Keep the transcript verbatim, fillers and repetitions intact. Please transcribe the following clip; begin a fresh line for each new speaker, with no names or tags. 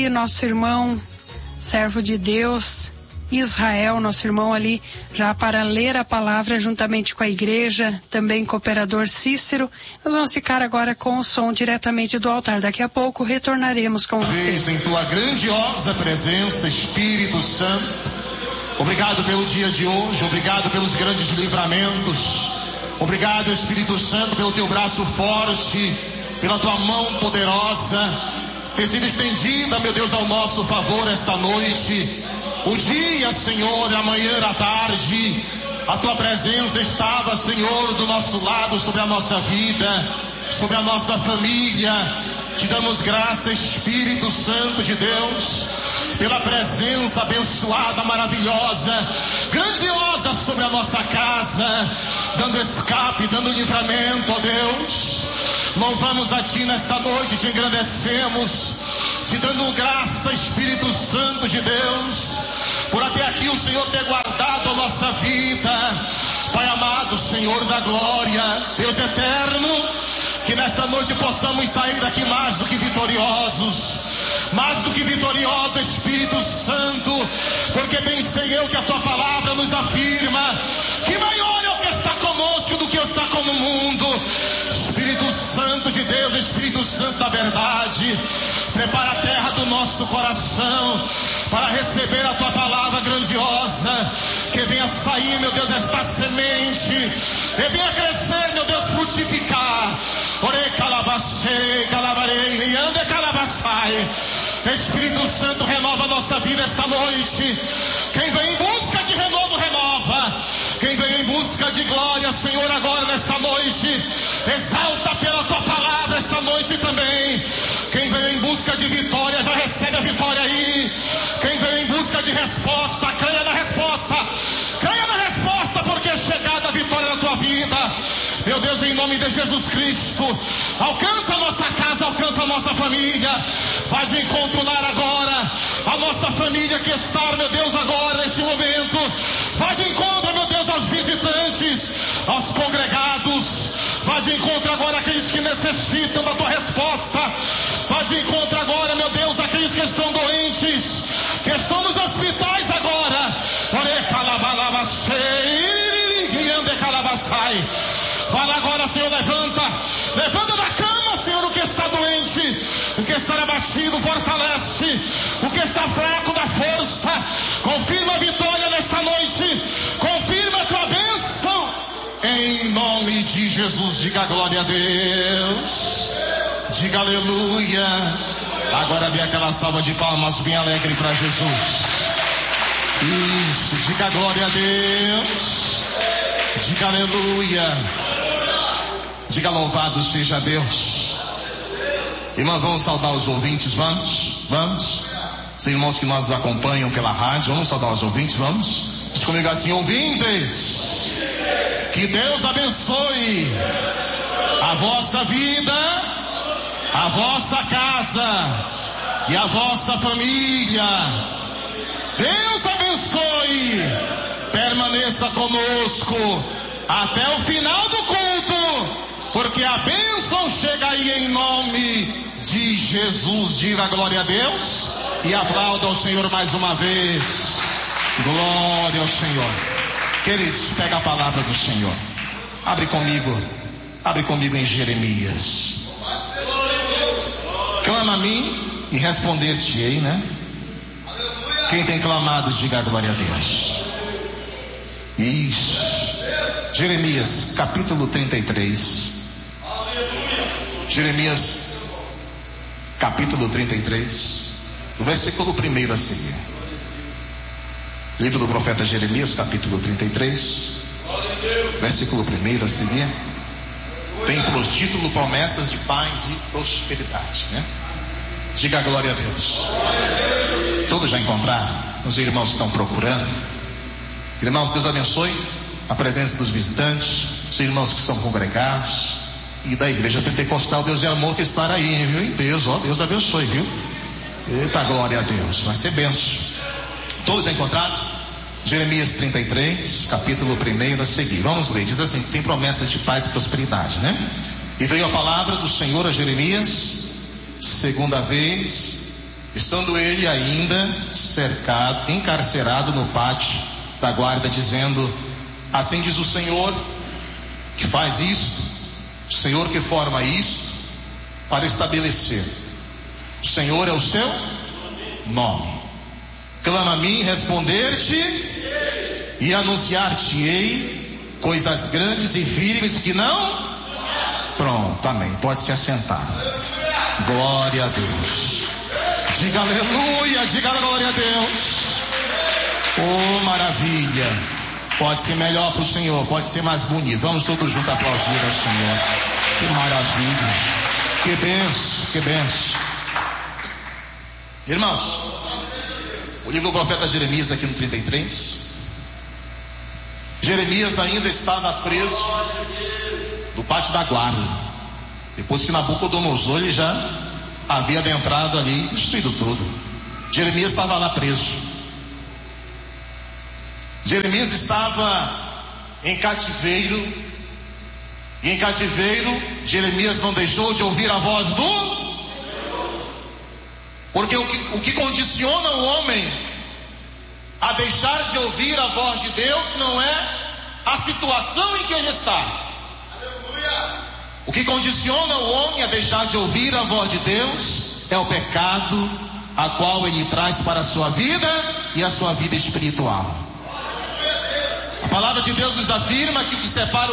aqui nosso irmão, servo de Deus, Israel, nosso irmão ali, já para ler a palavra juntamente com a igreja, também cooperador Cícero. Nós vamos ficar agora com o som diretamente do altar. Daqui a pouco retornaremos com vocês.
Em tua grandiosa presença, Espírito Santo, obrigado pelo dia de hoje, obrigado pelos grandes livramentos, obrigado, Espírito Santo, pelo teu braço forte, pela tua mão poderosa, ter sido estendida, meu Deus, ao nosso favor esta noite. O dia, Senhor, amanhã à tarde, a tua presença estava, Senhor, do nosso lado, sobre a nossa vida, sobre a nossa família. Te damos graça, Espírito Santo de Deus, pela presença abençoada, maravilhosa, grandiosa sobre a nossa casa, dando escape, dando livramento, ó Deus. Louvamos a Ti nesta noite, Te engrandecemos, Te dando graça, Espírito Santo de Deus, por até aqui o Senhor ter guardado a nossa vida. Pai amado, Senhor da glória, Deus eterno, que nesta noite possamos sair daqui mais do que vitoriosos, mais do que vitorioso, Espírito Santo, porque bem sei eu que a tua palavra nos afirma que maior é o que está conosco do que está com o mundo. Espírito Santo de Deus, Espírito Santo da verdade, prepara a terra do nosso coração para receber a tua palavra grandiosa, que venha sair, meu Deus, esta semente, que venha crescer, meu Deus, frutificar. Ore calabacei, calabarei, liande calabaçai. Espírito Santo, renova a nossa vida esta noite. Quem vem em busca de renovo, renova. Quem vem em busca de glória, Senhor, agora nesta noite, exalta pela tua palavra esta noite também. Quem veio em busca de vitória, já recebe a vitória aí. Quem veio em busca de resposta, creia na resposta. Creia na resposta, porque é chegada a vitória na tua vida. Meu Deus, em nome de Jesus Cristo, alcança a nossa casa, alcança a nossa família. Vai de encontro lar agora, a nossa família que está, meu Deus, agora neste momento. Vai de encontro, meu Deus, aos visitantes, aos congregados. Vai de encontro agora aqueles que necessitam da tua resposta. Vai de encontro agora, meu Deus, aqueles que estão doentes, que estão nos hospitais agora. Vai lá agora, Senhor, levanta, levanta da cama, Senhor, o que está doente, o que está abatido, fortalece, o que está fraco, dá força, confirma a vitória nesta noite, confirma a tua bênção, em nome de Jesus. Diga glória a Deus, diga aleluia. Agora dê aquela salva de palmas bem alegre para Jesus. Isso, diga glória a Deus, diga aleluia, diga louvado seja Deus. Irmãos, vamos saudar os ouvintes, vamos, vamos. Os irmãos que nos acompanham pela rádio, vamos saudar os ouvintes, vamos. Diz comigo assim: ouvintes, que Deus abençoe a vossa vida, a vossa casa e a vossa família. Deus abençoe, permaneça conosco até o final do culto, porque a bênção chega aí em nome de Jesus. Diga glória a Deus e aplauda ao Senhor mais uma vez. Glória ao Senhor. Queridos, pega a palavra do Senhor. Abre comigo, abre comigo em Jeremias. Clama a mim e responder-te-ei, né? Quem tem clamado, diga glória a Deus. Isso. Jeremias, capítulo trinta e três. Jeremias, capítulo trinta e três, o versículo primeiro a seguir. Livro do profeta Jeremias, capítulo trinta e três, versículo primeiro a seguir. Tem por título promessas de paz e prosperidade, né? Diga glória a Deus. Todos já encontraram? Os irmãos estão procurando? Irmãos, Deus abençoe a presença dos visitantes, os irmãos que são congregados e da igreja pentecostal. Deus é amor que estar aí, viu? Em Deus, ó, Deus abençoe, viu? Eita, glória a Deus, vai ser benção. Todos já encontraram? Jeremias trinta e três, capítulo primeiro a seguir. Vamos ler, diz assim: tem promessas de paz e prosperidade, né? E veio a palavra do Senhor a Jeremias segunda vez, estando ele ainda cercado, encarcerado no pátio da guarda, dizendo: assim diz o Senhor que faz isto, o Senhor que forma isto para estabelecer. O Senhor é o seu nome. Clama a mim, responder-te e anunciar-te-ei coisas grandes e firmes que não. Pronto, amém. Pode se assentar. Glória a Deus. Diga aleluia, diga glória a Deus. Oh, maravilha. Pode ser melhor para o Senhor, pode ser mais bonito. Vamos todos juntos aplaudir ao Senhor. Que maravilha. Que benção, que benção. Irmãos, o livro do profeta Jeremias, aqui no trinta e três. Jeremias ainda estava preso no pátio da guarda. Depois que Nabucodonosor ele já havia adentrado ali e destruído tudo. Jeremias estava lá preso. Jeremias estava em cativeiro. E em cativeiro, Jeremias não deixou de ouvir a voz do... Porque o que, o que condiciona o homem a deixar de ouvir a voz de Deus não é a situação em que ele está. O que condiciona o homem a deixar de ouvir a voz de Deus é o pecado a qual ele traz para a sua vida e a sua vida espiritual. A palavra de Deus nos afirma que o que separa